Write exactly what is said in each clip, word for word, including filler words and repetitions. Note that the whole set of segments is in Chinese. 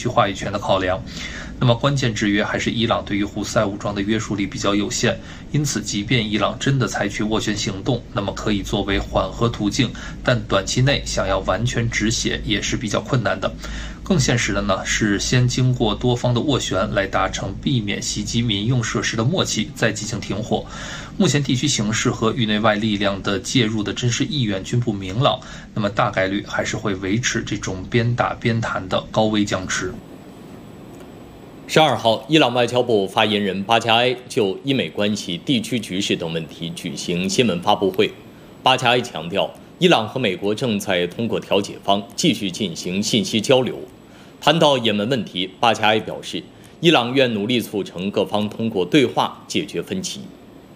区话语权的考量。那么关键制约还是伊朗对于胡塞武装的约束力比较有限，因此即便伊朗真的采取斡旋行动，那么可以作为缓和途径，但短期内想要完全止血也是比较困难的。更现实的呢，是先经过多方的斡旋来达成避免袭击民用设施的默契，再进行停火。目前地区形势和域内外力量的介入的真实意愿均不明朗，那么大概率还是会维持这种边打边谈的高危僵持。 十二号，伊朗外交部发言人巴加埃就伊美关系、地区局势等问题举行新闻发布会。巴加埃强调，伊朗和美国正在通过调解方继续进行信息交流。谈到也门问题，巴加埃表示，伊朗愿努力促成各方通过对话解决分歧。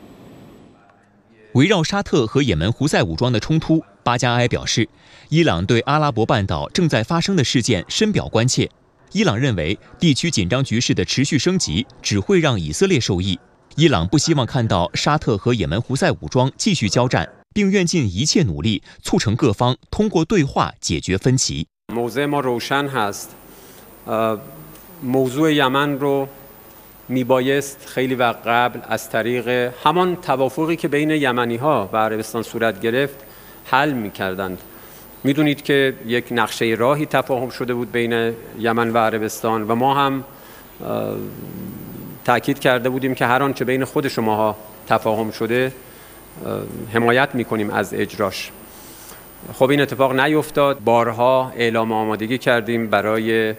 围绕沙特和也门胡塞武装的冲突，巴加埃表示，伊朗对阿拉伯半岛正在发生的事件深表关切。伊朗认为，地区紧张局势的持续升级只会让以色列受益。伊朗不希望看到沙特和也门胡塞武装继续交战，并愿尽一切努力促成各方通过对话解决分歧。 موضع ما روشن هست. موضوع یمن رو میبایست خیلی وقت قبل از طریق همان توافقی که بین یمنی‌ها و عربستان صورت گرفت حل می‌کردند. میدونید که یک نقشه راهی تفاهم شده بود بین یمن و عربستان و ما هم تاکید کرده بودیم که هر آنچه بین خود شماها تفاهم شده حمایت میکنیم از اجراش. خب این اتفاق نیفتاد. بارها اعلام آمادگی کردیم برای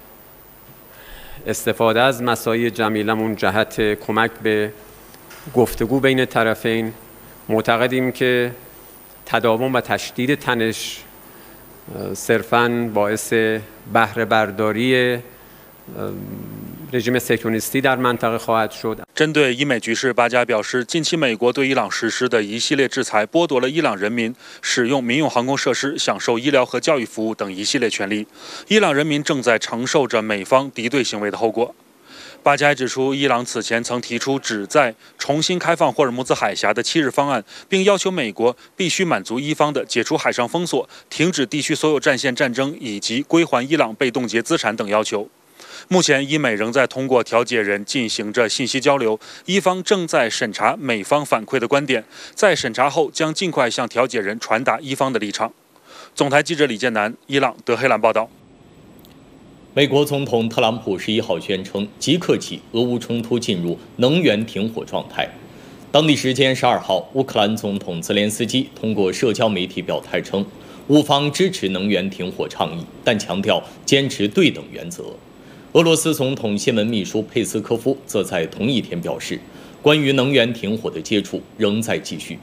استفاده از مساعی جمیلمون جهت کمک به گفتگو بین طرفین. معتقدیم که تداوم و تشدید تنش صرفاً باعث بهره برداری رژیم سکیونیستی در منطقه خواهد شد。 针对伊美局势，巴加表示，近期美国对伊朗实施的一系列制裁，剥夺了伊朗人民使用民用航空设施、享受医疗和教育服务等一系列权利。伊朗人民正在承受着美方敌对行为的后果。巴加埃指出，伊朗此前曾提出旨在重新开放霍尔木兹海峡的七日方案，并要求美国必须满足伊方的解除海上封锁、停止地区所有战线战争以及归还伊朗被冻结资产等要求。目前，伊美仍在通过调解人进行着信息交流，伊方正在审查美方反馈的观点，在审查后将尽快向调解人传达伊方的立场。总台记者李建南，伊朗德黑兰报道。 美国总统特朗普十一号宣称，即刻起俄乌冲突进入能源停火状态。当地时间十二号，乌克兰总统泽连斯基通过社交媒体表态称，乌方支持能源停火倡议，但强调坚持对等原则。俄罗斯总统新闻秘书佩斯科夫则在同一天表示，关于能源停火的接触仍在继续。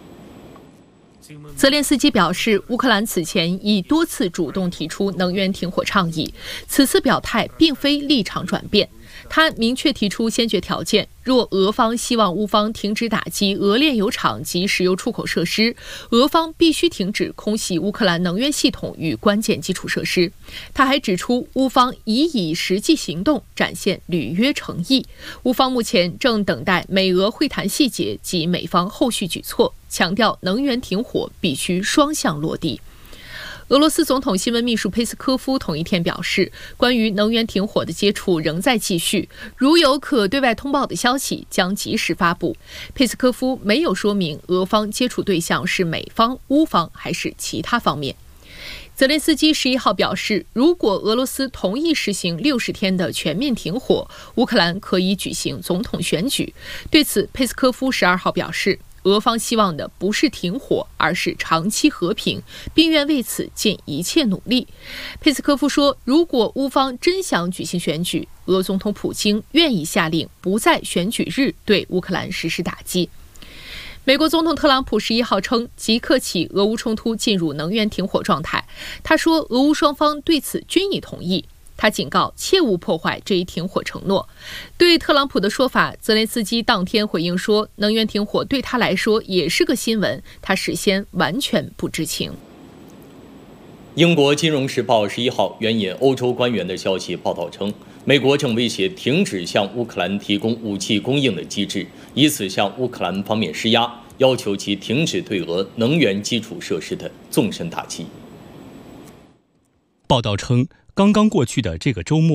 泽连斯基表示，乌克兰此前已多次主动提出能源停火倡议，此次表态并非立场转变。他明确提出先决条件，若俄方希望乌方停止打击俄炼油厂及石油出口设施，俄方必须停止空袭乌克兰能源系统与关键基础设施。他还指出，乌方已以实际行动展现履约诚意，乌方目前正等待美俄会谈细节及美方后续举措，强调能源停火必须双向落地。俄罗斯总统新闻秘书佩斯科夫同一天表示，关于能源停火的接触仍在继续，如有可对外通报的消息，将及时发布。佩斯科夫没有说明俄方接触对象是美方、乌方还是其他方面。泽连斯基十一号表示，如果俄罗斯同意实行六十天的全面停火，乌克兰可以举行总统选举。对此，佩斯科夫十二号表示，俄方希望的不是停火，而是长期和平，并愿为此尽一切努力。佩斯科夫说，如果乌方真想举行选举，俄总统普京愿意下令不在选举日对乌克兰实施打击。美国总统特朗普十一号称，即刻起俄乌冲突进入能源停火状态。他说，俄乌双方对此均已同意。他警告切勿破坏这一停火承诺。对特朗普的说法，泽连斯基当天回应说，能源停火对他来说也是个新闻，他事先完全不知情。 英国金融时报十一号援引欧洲官员的消息报道称，美国正威胁停止向乌克兰提供武器供应的机制，以此向乌克兰方面施压，要求其停止对俄能源基础设施的纵深打击。 报道称，刚刚过去的这个周末，